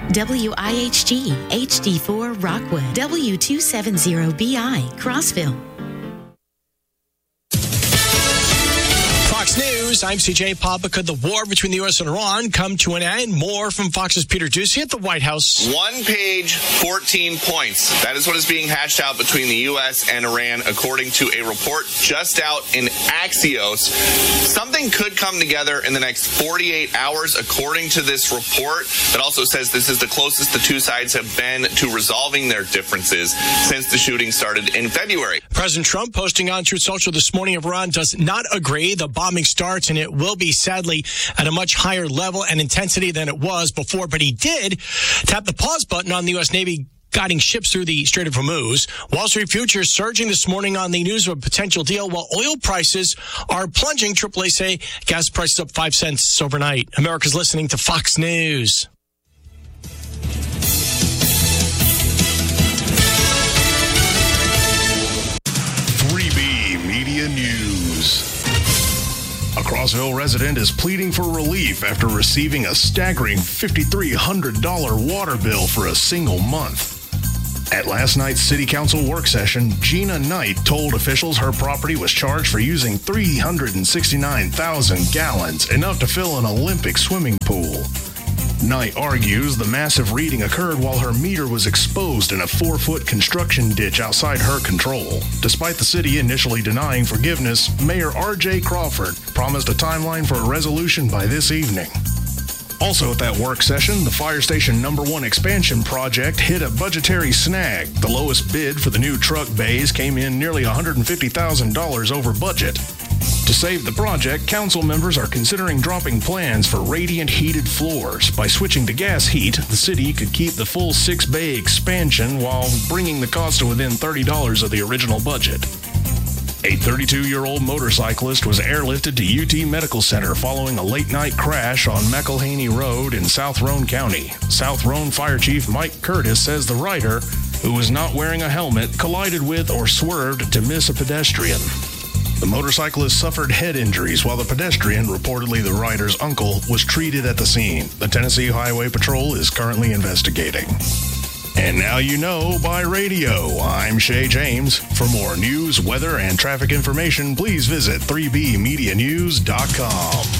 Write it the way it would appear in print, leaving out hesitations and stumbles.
WIHG HD4 Rockwood, W270BI Crossville. Fox News, I'm CJ Papa. Could the war between the U.S. and Iran come to an end? More from Fox's Peter Doocy at the White House. 1 page, 14 points. That is what is being hashed out between the U.S. and Iran, according to a report just out in Axios. Something could come together in the next 48 hours, according to this report, that also says this is the closest the two sides have been to resolving their differences since the shooting started in February. President Trump posting on Truth Social this morning, Iran does not agree. The bombing starts, and it will be, sadly, at a much higher level and intensity than it was before. But he did tap the pause button on the U.S. Navy guiding ships through the Strait of Hormuz. Wall Street futures surging this morning on the news of a potential deal, while oil prices are plunging. AAA say gas prices up 5 cents overnight. America's listening to Fox News. Media News. A Crossville resident is pleading for relief after receiving a staggering $5,300 water bill for a single month. At last night's City Council work session, Gina Knight told officials her property was charged for using 369,000 gallons, enough to fill an Olympic swimming pool. Knight argues the massive reading occurred while her meter was exposed in a 4-foot construction ditch outside her control. Despite the city initially denying forgiveness, Mayor R.J. Crawford promised a timeline for a resolution by this evening. Also at that work session, the Fire Station No. 1 expansion project hit a budgetary snag. The lowest bid for the new truck bays came in nearly $150,000 over budget. To save the project, council members are considering dropping plans for radiant heated floors. By switching to gas heat, the city could keep the full 6-bay expansion while bringing the cost to within $30 of the original budget. A 32-year-old motorcyclist was airlifted to UT Medical Center following a late-night crash on McElhaney Road in South Roane County. South Roane Fire Chief Mike Curtis says the rider, who was not wearing a helmet, collided with or swerved to miss a pedestrian. The motorcyclist suffered head injuries while the pedestrian, reportedly the rider's uncle, was treated at the scene. The Tennessee Highway Patrol is currently investigating. And now you know by radio. I'm Shay James. For more news, weather, and traffic information, please visit 3bmedianews.com.